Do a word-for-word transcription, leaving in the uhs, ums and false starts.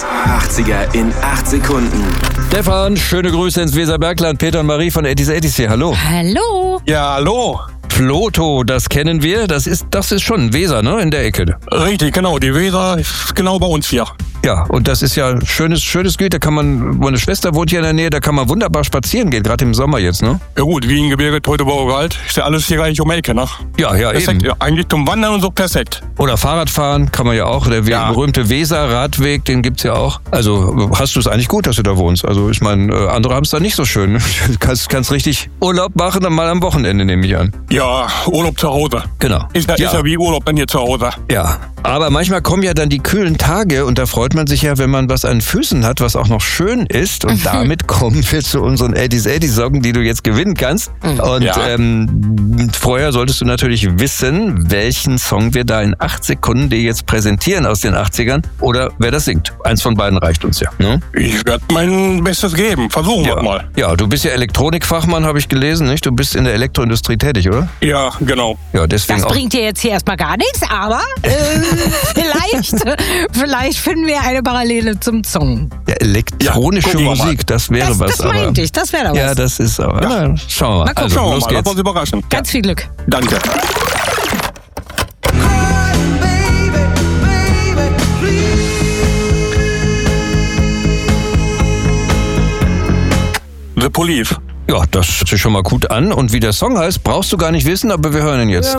Hits. achtziger in acht Sekunden. Stefan, schöne Grüße ins Weserbergland. Peter und Marie von achtzig achtzig hier. Hallo. Hallo. Ja, hallo. Floto, das kennen wir. Das ist, das ist schon Weser, ne? In der Ecke. Richtig, genau. Die Weser ist genau bei uns hier. Ja, und das ist ja schönes, schönes Gebiet. Da kann man, meine Schwester wohnt hier in der Nähe, da kann man wunderbar spazieren gehen, gerade im Sommer jetzt, ne? Ja gut, Wiehengebirge, Teutoburger Wald, ist ja alles hier gleich um die Ecke, ne? Ja, ja, Perfekt, eben. ja, eigentlich zum Wandern und so perfekt. Oder Fahrradfahren kann man ja auch. Der Ja. berühmte Weser-Radweg, den gibt's ja auch. Also hast du es eigentlich gut, dass du da wohnst. Also ich meine, äh, andere haben es da nicht so schön. Du kannst, kannst richtig Urlaub machen, dann mal am Wochenende, nehme ich an. Ja, Urlaub zu Hause. Genau. Ist ja, Ja. ist ja wie Urlaub dann hier zu Hause. Ja, aber manchmal kommen ja dann die kühlen Tage und da freut man sich ja, wenn man was an Füßen hat, was auch noch schön ist. Und damit kommen wir zu unseren achtzig achtzig Socken, die du jetzt gewinnen kannst. Und Ja. ähm, vorher solltest du natürlich wissen, welchen Song wir da in acht Sekunden dir jetzt präsentieren aus den achtzigern oder wer das singt. Eins von beiden reicht uns ja. Ne? Ich werde mein Bestes geben. Versuchen wir mal. Ja, du bist ja Elektronikfachmann, habe ich gelesen, nicht? Du bist in der Elektroindustrie tätig, oder? Ja, genau. Ja, deswegen Das auch. bringt dir jetzt hier erstmal gar nichts, aber äh, vielleicht, vielleicht finden wir eine Parallele zum Song. Ja, elektronische Ja, gucken wir mal. Musik, das wäre Das, was. das meinte aber, ich, das wäre da was. Ja, das ist aber. Ja. Na, schauen wir mal. Mal gucken. Also, Schauen wir los mal, lass geht's. uns überraschen. Ganz viel Glück. Danke. The Police. Ja, das hört sich schon mal gut an. Und wie der Song heißt, brauchst du gar nicht wissen, aber wir hören ihn jetzt.